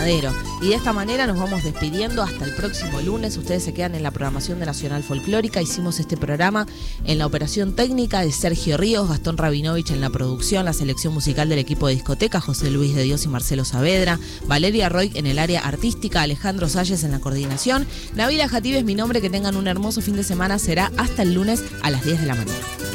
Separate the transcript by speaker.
Speaker 1: Madero. Y de esta manera nos vamos despidiendo hasta el próximo lunes. Ustedes se quedan en la programación de Nacional Folclórica. Hicimos este programa en la operación técnica de Sergio Ríos, Gastón Rabinovich en la producción, la selección musical del equipo de discoteca, José Luis de Dios y Marcelo Saavedra, Valeria Roy en el área artística, Alejandro Salles en la coordinación. Nabila Jatib es mi nombre. Que tengan un hermoso fin de semana. Será hasta el lunes a las 10 de la mañana.